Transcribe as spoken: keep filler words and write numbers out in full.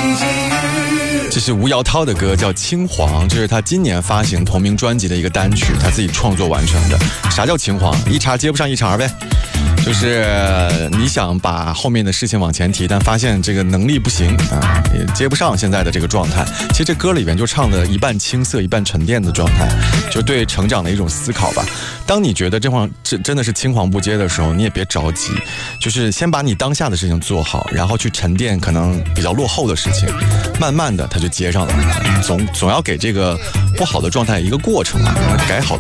这是吴瑶涛的歌，叫《青黄》，这是他今年发行同名专辑的一个单曲，他自己创作完成的。啥叫青黄？一茬接不上一茬呗。就是你想把后面的事情往前提，但发现这个能力不行啊，也接不上现在的这个状态。其实这歌里边就唱的一半青涩一半沉淀的状态，就对成长的一种思考吧。当你觉得这黄这真的是青黄不接的时候，你也别着急，就是先把你当下的事情做好，然后去沉淀可能比较落后的事情，慢慢的它就接上了。总总要给这个不好的状态一个过程啊，改好的